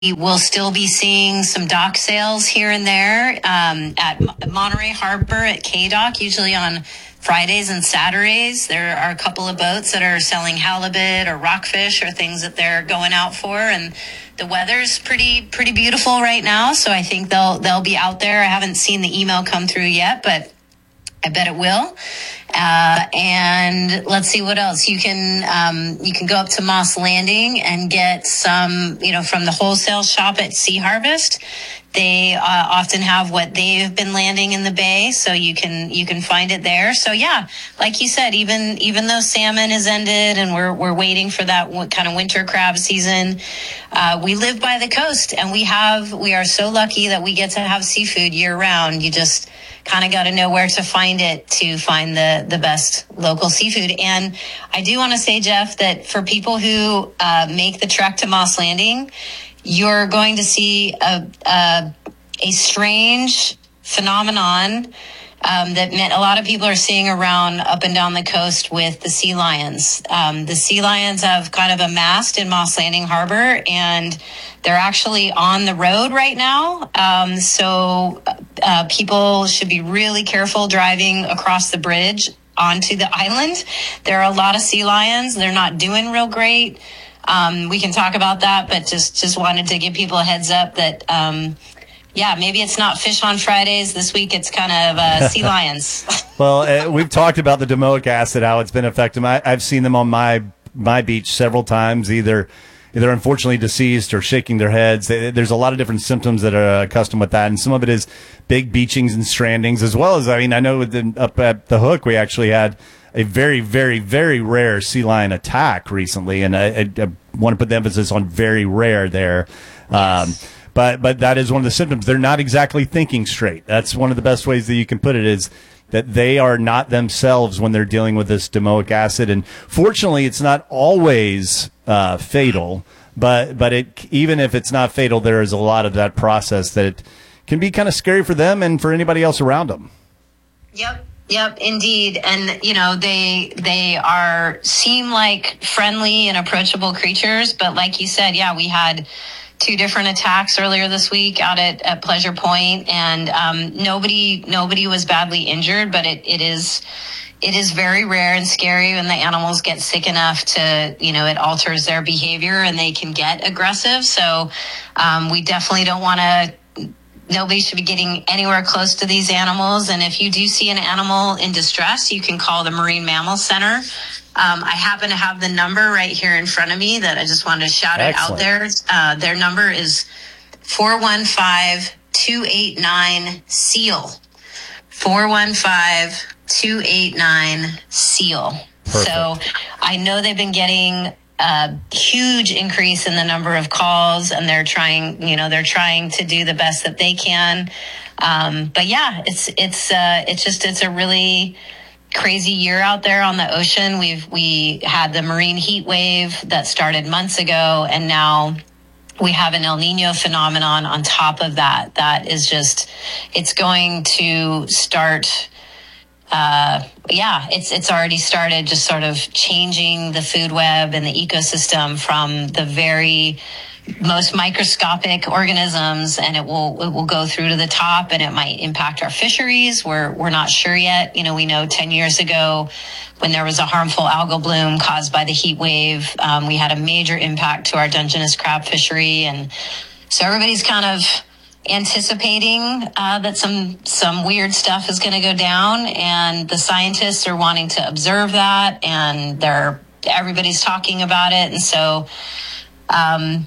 will still be seeing some dock sales here and there at Monterey Harbor at K-Dock, usually on Fridays and Saturdays. There are a couple of boats that are selling halibut or rockfish or things that they're going out for, and the weather's pretty beautiful right now, so I think they'll be out there. I haven't seen the email come through yet, but I bet it will. And let's see what else. You can go up to Moss Landing and get some, from the wholesale shop at Sea Harvest. They often have what they've been landing in the bay, so you can find it there. So yeah, like you said, even though salmon is ended and we're waiting for that kind of winter crab season, we live by the coast, and we are so lucky that we get to have seafood year round. You just kind of got to know where to find it to find the best local seafood. And I do want to say, Jeff, that for people who make the trek to Moss Landing, you're going to see a strange phenomenon that a lot of people are seeing around up and down the coast with the sea lions. The sea lions have kind of amassed in Moss Landing Harbor, and they're actually on the road right now. So people should be really careful driving across the bridge onto the island. There are a lot of sea lions. They're not doing real great. We can talk about that, but just wanted to give people a heads up that, maybe it's not Fish on Fridays. This week it's kind of sea lions. Well, we've talked about the domoic acid, how it's been effective. I've seen them on my beach several times, either unfortunately deceased or shaking their heads. There's a lot of different symptoms that are accustomed with that, and some of it is big beachings and strandings, as well as, I know up at the Hook, we actually had a very, very, very rare sea lion attack recently, and I want to put the emphasis on very rare there. Yes. But that is one of the symptoms. They're not exactly thinking straight. That's one of the best ways that you can put it, is that they are not themselves when they're dealing with this domoic acid. And fortunately, it's not always fatal, but even if it's not fatal, there is a lot of that process that it can be kind of scary for them and for anybody else around them. Yep, indeed. And, they seem like friendly and approachable creatures. But like you said, we had 2 different attacks earlier this week out at Pleasure Point, and nobody was badly injured, but it is very rare and scary when the animals get sick enough to, it alters their behavior and they can get aggressive. So we definitely don't want to. Nobody should be getting anywhere close to these animals. And if you do see an animal in distress, you can call the Marine Mammal Center. I happen to have the number right here in front of me that I just wanted to shout it out there. Their number is 415-289-SEAL. 415-289-SEAL. So I know they've been getting a huge increase in the number of calls, and they're trying to do the best that they can. But yeah, it's a really crazy year out there on the ocean. We had the marine heat wave that started months ago, and now we have an El Nino phenomenon on top of that. That is it's going to start. It's already started just sort of changing the food web and the ecosystem from the very most microscopic organisms, and it will go through to the top, and it might impact our fisheries. We're not sure yet. We know 10 years ago when there was a harmful algal bloom caused by the heat wave, we had a major impact to our Dungeness crab fishery, and so everybody's kind of anticipating that some weird stuff is going to go down, and the scientists are wanting to observe that, and everybody's talking about it. And so I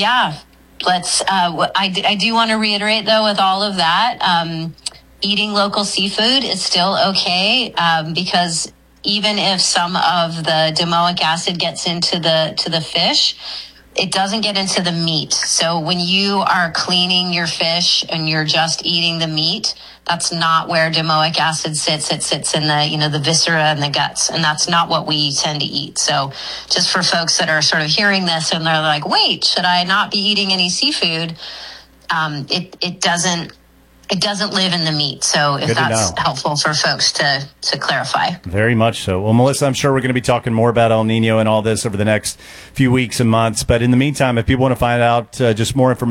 do want to reiterate, though, with all of that, eating local seafood is still okay, because even if some of the domoic acid gets into the fish, it doesn't get into the meat. So when you are cleaning your fish and you're just eating the meat, that's not where domoic acid sits. It sits in the viscera and the guts, and that's not what we tend to eat. So just for folks that are sort of hearing this and they're like, wait, should I not be eating any seafood? It It doesn't live in the meat, so if Good to that's know. helpful for folks to clarify. Very much so. Well, Melissa, I'm sure we're going to be talking more about El Nino and all this over the next few weeks and months. But in the meantime, if people want to find out just more information,